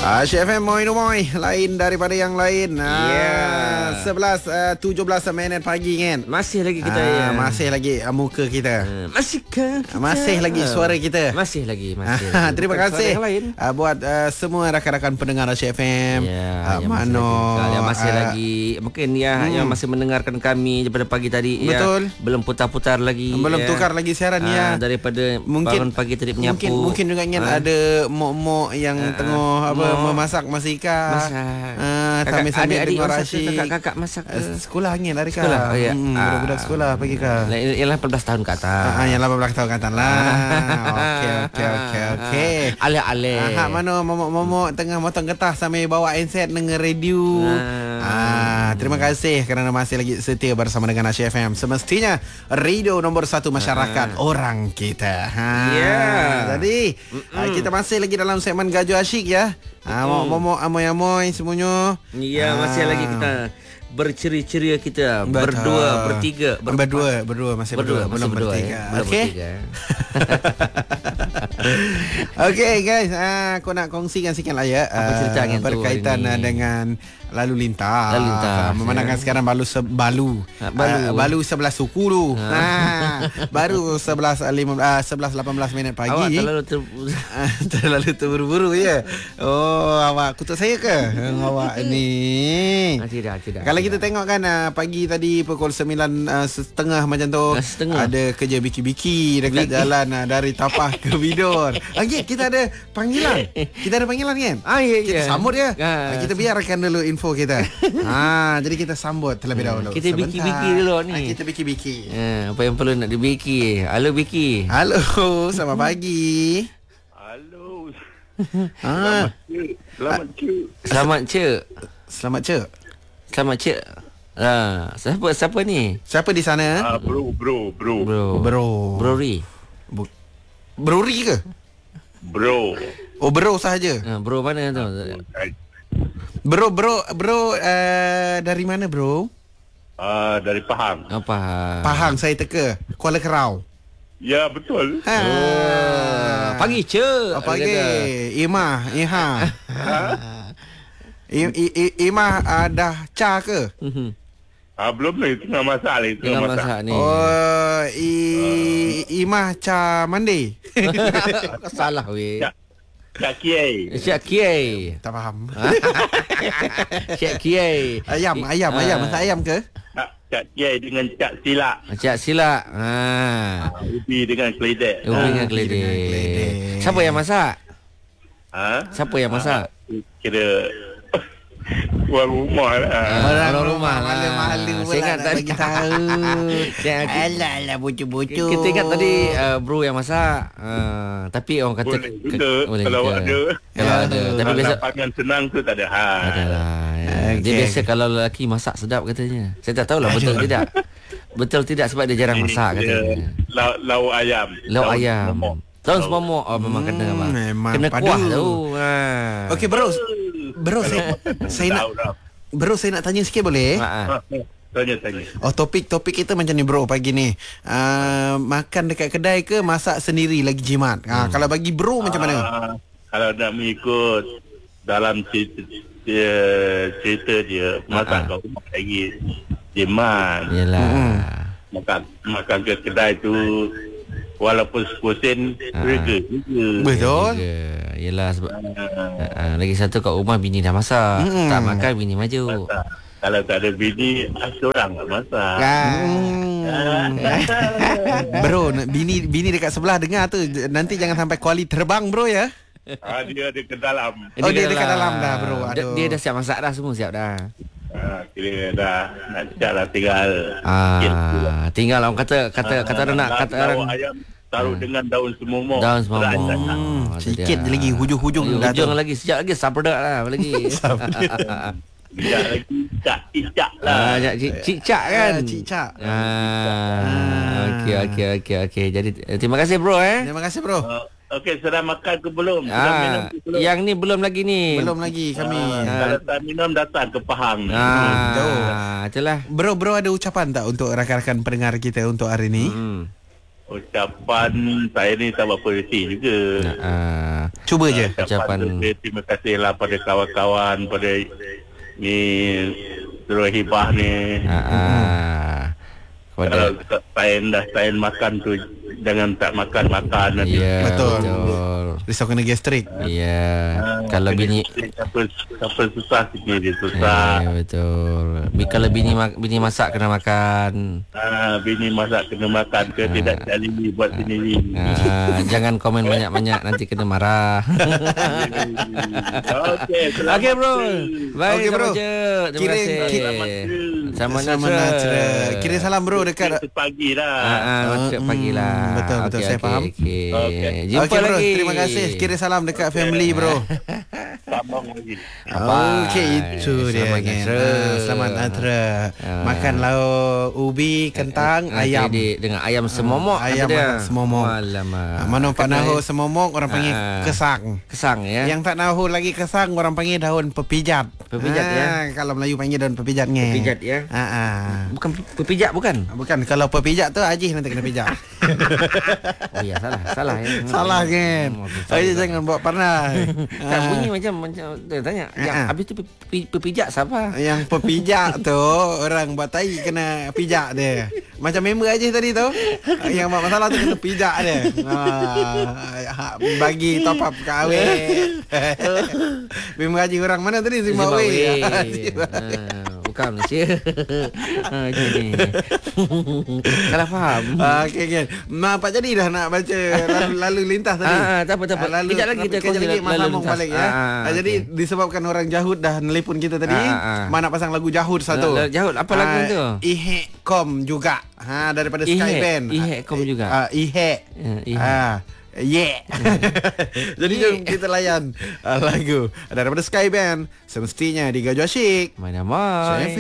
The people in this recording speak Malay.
CFM Moi Moy, lain daripada yang lain. 17 minit pagi kan. Masih lagi kita ya. Masih lagi muka kita. Masihkah kita? Masih lagi suara kita. Masih lagi. Terima kasih buat semua rakan-rakan pendengar CFM. Mano masih lagi mungkin yang masih mendengarkan kami daripada pagi tadi. Betul. Belum putar-putar lagi. Belum tukar lagi siaran daripada bangun pagi tadi menyapu. Mungkin juga ingin ada mok-mok yang tengah memasak masak. Sambil dengar Rashid. Kakak masak sekolah angin hari kah? Sekolah. Budak sekolah pagi kah? Ialah 18 tahun ke atas. Yang 18 tahun ke atas lah. Okey. Ale. Mana momok tengah motong getah sambil bawa handset dengan radio. Terima kasih kerana masih lagi setia bersama dengan Asyik FM. Semestinya radio nombor 1 masyarakat orang kita. Jadi kita masih lagi dalam segmen Gajo Asyik ya. Momok amoy-amoy semuanya. Ya, masih lagi kita berceria-ceria kita. Berdua, bertiga. Berdua masih berdua. Belum bertiga. Okey. Okey guys, aku nak kongsikan sikit lah ya. Apa cerita berkaitan dengan lalu lintas. Memandangkan sekarang balu 11 suku tu. Baru 11:18 minit pagi. Awak terlalu terburu-buru ya. Oh, awak kutuk saya ke? Awak ni. Tidak. Kalau kita tengok kan pagi tadi pukul 9:30 macam tu, ada kerja biki-biki dekat jalan dari Tapah ke Bidor. Kita ada panggilan. Kita ada panggilan kan? Kita sambut dia. Kita biarkan dulu info kita. Jadi kita sambut terlebih dahulu. Kita biki-biki dulu ni. Kita biki-biki. Apa yang perlu nak dibiki? Halo Biki. Halo, selamat pagi. Halo. Selamat cik. Selamat cik. Siapa ni? Siapa di sana? Bro. Brori. Brori ke? Bro. Oh, bro sahaja. Bro mana tu? Bro dari mana bro? Dari Pahang. Pahang saya teka. Kuala Kerau. Ya, betul. Pagi ce. Pagi. Imah. Imah dah ca ke? Belum lagi, tengah masak ni. Oh, Imah ca mandi. Salah weh. Cak Kiai. Tak faham. Cak Kiai. Ayam. Masak ayam ke? Cak Kiai dengan Cak Silak. Cak Silak. Ubi dengan keledek. Siapa yang masak? Siapa yang masak? Kira tuan rumah lah. Orang rumah lah. Malu-malu Saya ingat tadi bagi tahu. Alah bocor-bocor. Kita ingat tadi bro yang masak. Tapi orang kata boleh kalau ada. Kalau ada. Tapi biasa pangan senang tu tak ada hal. Adalah. Dia biasa kalau lelaki masak sedap katanya. Saya tak tahulah betul tidak. Betul tidak sebab dia jarang masak katanya. Lauk ayam. Daun semomok. Memang kena bang. Memang kena padu. kuah tu. Okey bro saya nak tanya sikit boleh? Tanya. Oh, topik kita macam ni bro pagi ni. Makan dekat kedai ke masak sendiri lagi jimat? Kalau bagi bro macam mana? Kalau nak mengikut dalam cerita dia, masak kat rumah lagi jimat. Yalah. Makan ke kedai tu walaupun 10 sen harga juga. Betul. Yelah sebab lagi satu kat rumah bini dah masak. Tak makan bini maju. Kalau tak ada bini, seorang tak masak. Bro, bini dekat sebelah dengar tu. Nanti jangan sampai kuali terbang bro ya. Dia ada ke dalam. Dia dekat dalam dah bro. Dia dah siap masak dah, semua siap dah. Kira dah nak cakap lah tinggal. Tinggal orang kata orang nak kata orang ayam taruh dengan daun semomok. Sikit je lagi hujung dah tu. Lagi sekejap lagi sabda lah lagi. Sekejap lagi cicak lah. Cicak kan? Cicak. Okey. Jadi terima kasih bro. Terima kasih bro. Okey, sudah makan ke belum? Sudah minum ke belum? Yang ni belum lagi ni. Belum lagi kami. Kalau tak minum datang ke Pahang. Itulah. Bro ada ucapan tak untuk rakan-rakan pendengar kita untuk hari ni? ucapan saya ni tak berapa reti juga. Cuba je. Ucapan tu, terima kasihlah pada kawan-kawan, pada ni Surah Hibah ni. Kalau saya makan tu jangan tak makan nanti. Betul. Risau kena gastrik. Kalau bini siapa susah sikit dia susah. Betul. Kalau bini masak kena makan. Bini masak kena makan ke tidak jadi buat sendiri. Jangan komen banyak-banyak nanti kena marah. Okey bro. Baik Okey, bro. Terima kasih. Sama Nasra. Kirim salam bro dekat pagi lah. Pagi lah. Betul saya faham. Jumpa bro, lagi. terima kasih. Kirim salam dekat family bro. Sambung lagi. Okey, itu dia kan. Selamat Nasra. Makan lauk ubi, kentang, ayam. Dengan ayam semomok. Ayam semomok. Alamak. Mana pak nahu semomok orang panggil kesang. Kesang ya. Yang tak nahu lagi kesang orang panggil daun pepijat. Pepijat ya. Kalau Melayu panggil daun pepijat nge. Pepijat ya. Bukan pepijat bukan? Bukan, kalau pepijat tu Haji nanti kena pijat. Oh ya, salah ya. Salah kan. Haji jangan buat pandai. Tak bunyi macam dia tanya. Yang habis tu pepijat siapa? Yang pepijat tu orang buat tai kena pijak dia. Macam member Haji tadi tu. Yang buat masalah tu kena pijak dia. Bagi top up kahwin. Member Haji orang mana tadi? Zimbabwe. Bukan Malaysia. Salah faham. Okey kan. Pak jadi dah nak baca lalu lintas tadi. Tak apa. Kejap lagi kita kongsi lalu lintas balik ya. Jadi disebabkan orang Jahud dah nelpon kita tadi, mana pasang lagu Jahud satu. Jahud apa lagu tu? Ihek.com juga. Daripada Skyband. Ihek.com juga. Ihek. Jadi jom kita layan lagu daripada Skyband, semestinya di Gajah Asyik. Mana mai.